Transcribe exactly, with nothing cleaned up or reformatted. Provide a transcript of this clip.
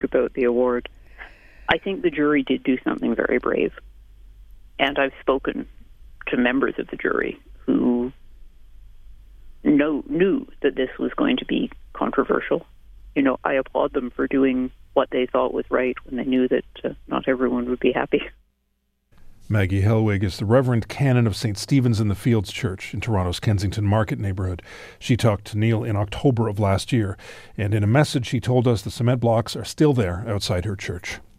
about the award. I think the jury did do something very brave. And I've spoken to members of the jury who know, knew that this was going to be controversial. You know, I applaud them for doing what they thought was right when they knew that uh, not everyone would be happy. Maggie Helwig is the Reverend Canon of Saint Stephen's in the Fields Church in Toronto's Kensington Market neighborhood. She talked to Neil in October of last year, and in a message she told us the cement blocks are still there outside her church.